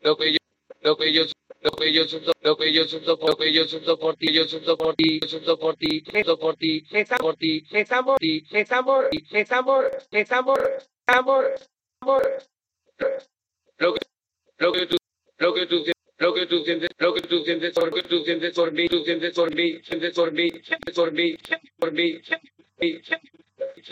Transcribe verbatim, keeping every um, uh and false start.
lo que yo, lo que yo, lo que yo siento, lo que yo siento, lo que yo siento por ti, yo siento por ti, yo siento por ti, siento por ti, es por ti, es amor, es amor, es amor, es amor, amor, amor, lo que, lo que tú, lo que tú, lo que tú sientes, lo que tú sientes por, que tú sientes por mí, tú sientes por mí, sientes por mí, sientes por mí, por mí, por mí.